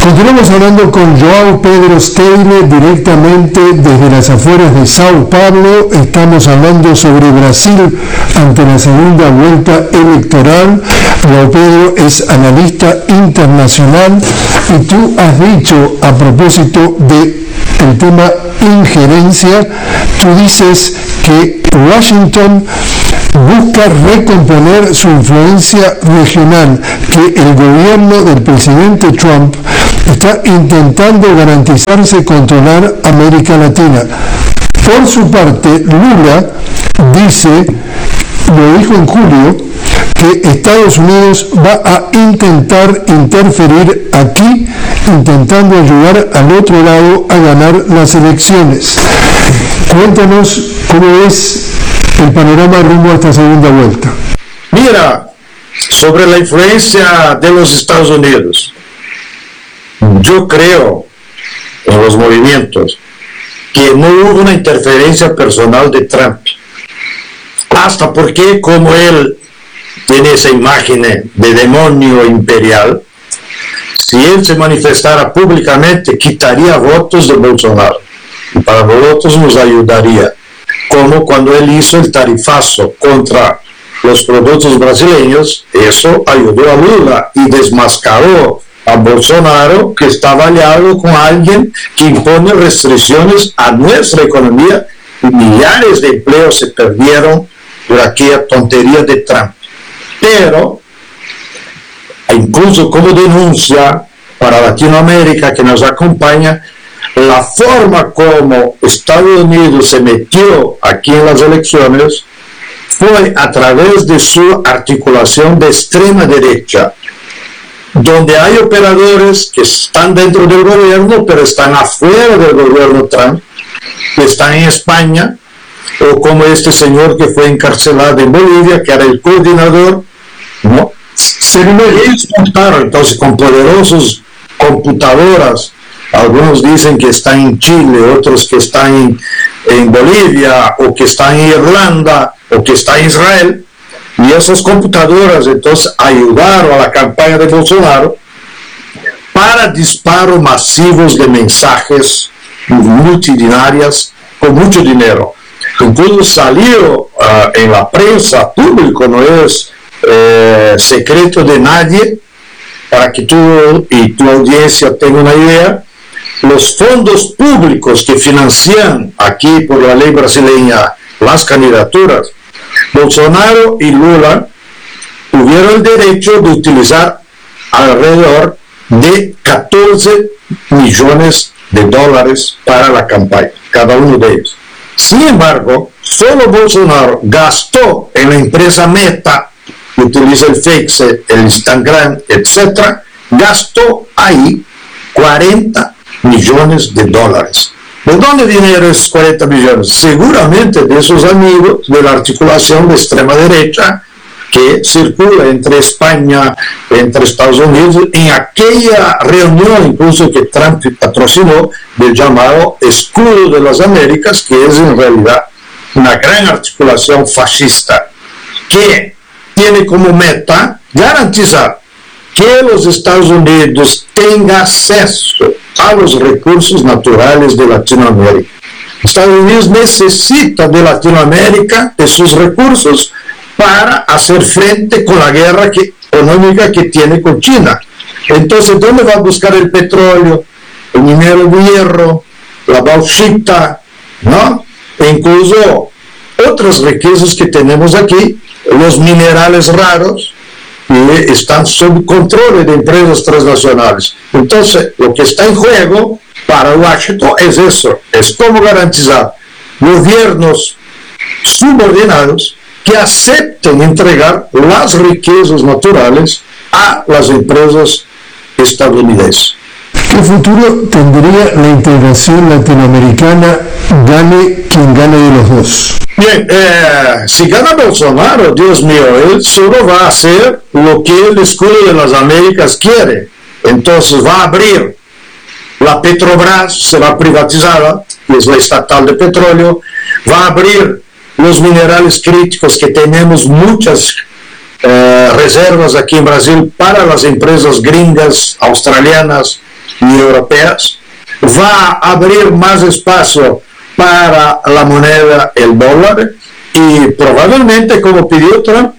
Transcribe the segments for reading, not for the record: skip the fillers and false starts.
Continuamos hablando con João Pedro Steile directamente desde las afueras de Sao Paulo. Estamos hablando sobre Brasil ante la segunda vuelta electoral. João Pedro es analista internacional y tú has dicho a propósito de el tema injerencia, tú dices que Washington busca recomponer su influencia regional, que el gobierno del presidente Trump está intentando garantizarse controlar América Latina. Por su parte, Lula dice, lo dijo en julio, que Estados Unidos va a intentar interferir aquí, intentando ayudar al otro lado a ganar las elecciones. Cuéntanos cómo es el panorama rumbo a esta segunda vuelta. Mira, sobre la influencia de los Estados Unidos, yo creo en los movimientos que no hubo una interferencia personal de Trump, hasta porque como él tiene esa imagen de demonio imperial, si él se manifestara públicamente, quitaría votos de Bolsonaro, y para nosotros nos ayudaría, como cuando él hizo el tarifazo contra los productos brasileños. Eso ayudó a Lula y desmascaró a Bolsonaro, que estaba aliado con alguien que impone restricciones a nuestra economía, y millares de empleos se perdieron por aquella tontería de Trump. Pero, incluso como denuncia para Latinoamérica que nos acompaña, la forma como Estados Unidos se metió aquí en las elecciones fue a través de su articulación de extrema derecha, donde hay operadores que están dentro del gobierno, pero están afuera del gobierno Trump, que están en España, o como este señor que fue encarcelado en Bolivia, que era el coordinador, ¿no? Ellos montaron entonces con poderosos computadoras. Algunos dicen que están en Chile, otros que están en Bolivia, o que están en Irlanda, o que están en Israel, y esas computadoras entonces ayudaron a la campaña de Bolsonaro para disparos masivos de mensajes multitudinarias con mucho dinero. Incluso salió en la prensa, público, no es secreto de nadie, para que tú y tu audiencia tengan una idea. Los fondos públicos que financian aquí por la ley brasileña las candidaturas, Bolsonaro y Lula tuvieron el derecho de utilizar alrededor de 14 millones de dólares para la campaña, cada uno de ellos. Sin embargo, solo Bolsonaro gastó en la empresa Meta, que utiliza el Face, el Instagram, etc., gastó ahí 40 millones de dólares. ¿De dónde vinieron esos 40 millones? Seguramente de esos amigos de la articulación de extrema derecha que circula entre España, entre Estados Unidos, en aquella reunión incluso que Trump patrocinó del llamado Escudo de las Américas, que es en realidad una gran articulación fascista que tiene como meta garantizar que los Estados Unidos tengan acceso a los recursos naturales de Latinoamérica. Estados Unidos necesita de Latinoamérica, de sus recursos, para hacer frente con la guerra económica que tiene con China. Entonces, ¿dónde va a buscar el petróleo, el minero de hierro, la bauxita, ¿no? E incluso otras riquezas que tenemos aquí, los minerales raros, que están sob control de empresas transnacionales. Entonces, lo que está en juego para Washington es eso, es cómo garantizar gobiernos subordinados que acepten entregar las riquezas naturales a las empresas estadounidenses. ¿Qué futuro tendría la integración latinoamericana, gane quien gane de los dos? Bien, si gana Bolsonaro, Dios mío, él solo va a hacer lo que el Escudo de las Américas quiere. Entonces va a abrir la Petrobras, será privatizada, que es la estatal de petróleo, va a abrir los minerales críticos, que tenemos muchas reservas aquí en Brasil para las empresas gringas, australianas, y europeas, va a abrir más espacio para la moneda, el dólar, y probablemente, como pidió Trump,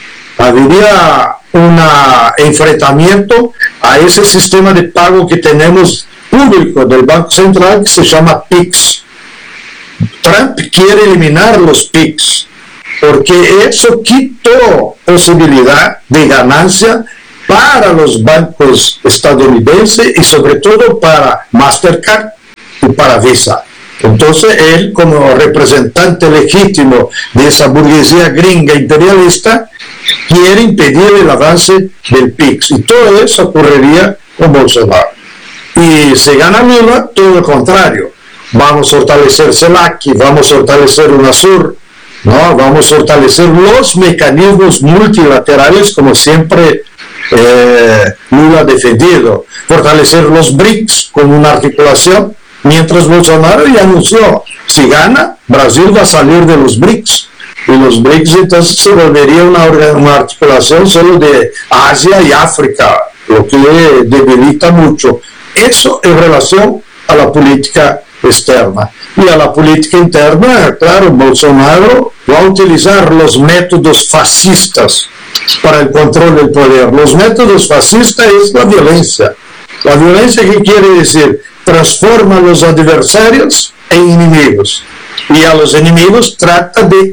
habría un enfrentamiento a ese sistema de pago que tenemos público del Banco Central que se llama PIX. Trump quiere eliminar los PIX porque eso quitó posibilidad de ganancia para los bancos estadounidenses y sobre todo para Mastercard y para Visa. Entonces él, como representante legítimo de esa burguesía gringa imperialista, quiere impedir el avance del PIX, y todo eso ocurriría con Bolsonaro. Y si gana Lula, todo lo contrario. Vamos a fortalecer CELAC, vamos a fortalecer UNASUR, ¿no? Vamos a fortalecer los mecanismos multilaterales, como siempre Lula ha defendido. Fortalecer los BRICS con una articulación, mientras Bolsonaro ya anunció, si gana, Brasil va a salir de los BRICS. Y los BRICS entonces se volvería una articulación solo de Asia y África, lo que debilita mucho. Eso en relación a la política externa. Y a la política interna, claro, Bolsonaro va a utilizar los métodos fascistas para el control del poder. Los métodos fascistas es la violencia. La violencia, ¿qué quiere decir? Transforma a los adversarios en enemigos. Y a los enemigos trata de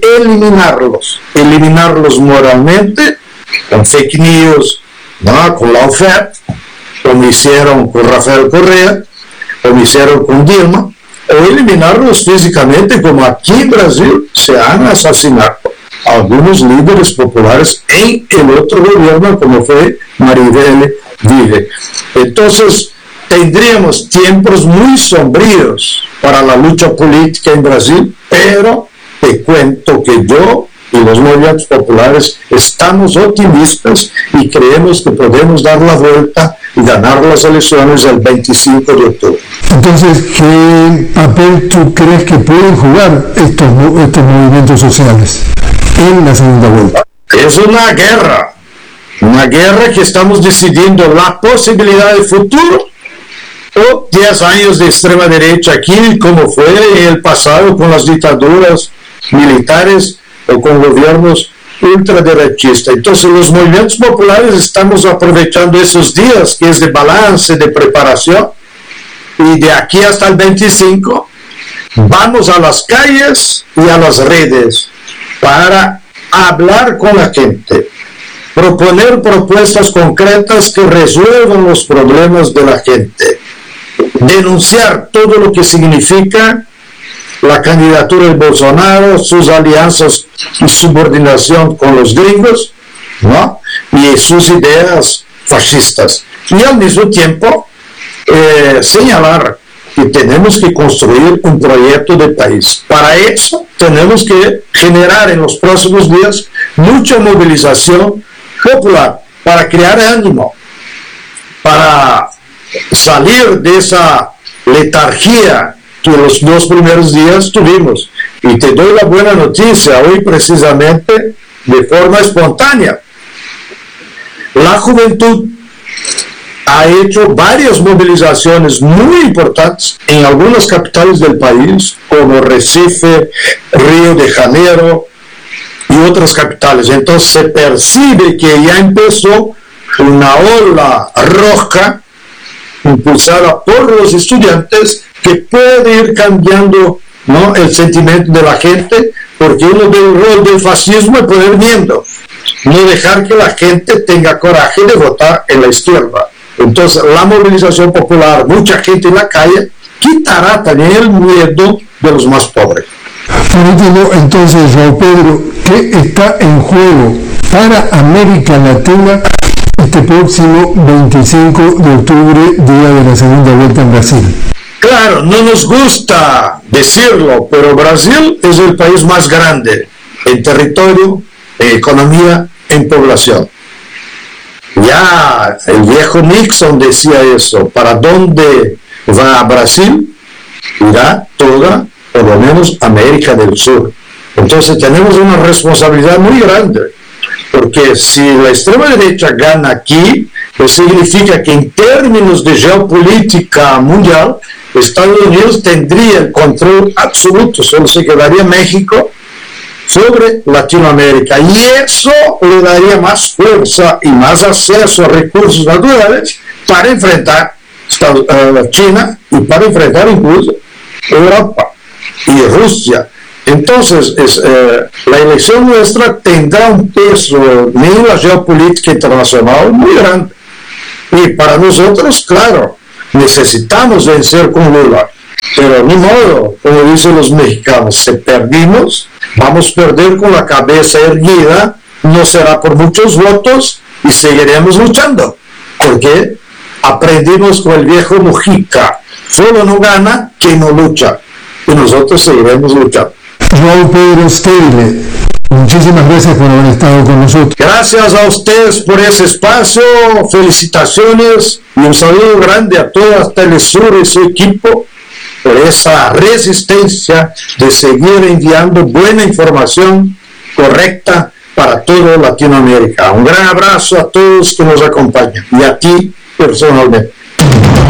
eliminarlos moralmente, con fake news, ¿no? Con la OFEP, como hicieron con Rafael Correa, como hicieron con Dilma, o eliminarlos físicamente, como aquí en Brasil se han asesinado algunos líderes populares en el otro gobierno, como fue Maribel Vive. Entonces, tendríamos tiempos muy sombríos para la lucha política en Brasil, pero te cuento que yo y los movimientos populares estamos optimistas y creemos que podemos dar la vuelta y ganar las elecciones el 25 de octubre. Entonces, ¿qué papel tú crees que pueden jugar estos movimientos sociales en la segunda vuelta? Es una guerra que estamos decidiendo la posibilidad de futuro o 10 años de extrema derecha aquí, como fue en el pasado con las dictaduras militares o con gobiernos ultraderechistas. Entonces los movimientos populares estamos aprovechando esos días que es de balance, de preparación, y de aquí hasta el 25 vamos a las calles y a las redes para hablar con la gente, proponer propuestas concretas que resuelvan los problemas de la gente, denunciar todo lo que significa la candidatura de Bolsonaro, sus alianzas y subordinación con los gringos, ¿no? Y sus ideas fascistas. Y al mismo tiempo señalar que tenemos que construir un proyecto de país. Para eso tenemos que generar en los próximos días mucha movilización popular para crear ánimo, para salir de esa letargia que los 2 primeros días tuvimos. Y te doy la buena noticia, hoy precisamente, de forma espontánea, la juventud ha hecho varias movilizaciones muy importantes en algunas capitales del país, como Recife, Río de Janeiro y otras capitales. Entonces se percibe que ya empezó una ola roja impulsada por los estudiantes que puede ir cambiando, ¿no?, el sentimiento de la gente, porque uno del rol del fascismo es poner miedo, no dejar que la gente tenga coraje de votar en la izquierda. Entonces la movilización popular, mucha gente en la calle, quitará también el miedo de los más pobres. Por último, entonces, João Pedro, ¿qué está en juego para América Latina este próximo 25 de octubre, día de la segunda vuelta en Brasil? Claro, no nos gusta decirlo, pero Brasil es el país más grande en territorio, en economía, en población. Ya el viejo Nixon decía eso: para dónde va Brasil, irá toda, por lo menos, América del Sur. Entonces tenemos una responsabilidad muy grande, porque si la extrema derecha gana aquí, pues significa que en términos de geopolítica mundial, Estados Unidos tendría el control absoluto, solo se quedaría México sobre Latinoamérica, y eso le daría más fuerza y más acceso a recursos naturales para enfrentar China y para enfrentar incluso Europa y Rusia. Entonces, la elección nuestra tendrá un peso en la geopolítica internacional muy grande. Y para nosotros, claro, necesitamos vencer con Lula, pero ni modo, como dicen los mexicanos, si perdimos, vamos a perder con la cabeza erguida, no será por muchos votos y seguiremos luchando, porque aprendimos con el viejo Mujica, solo no gana quien no lucha, y nosotros seguiremos luchando. João Pedro Steile, muchísimas gracias por haber estado con nosotros. Gracias a ustedes por ese espacio, felicitaciones y un saludo grande a toda Telesur y su equipo por esa resistencia de seguir enviando buena información correcta para toda Latinoamérica. Un gran abrazo a todos que nos acompañan y a ti personalmente.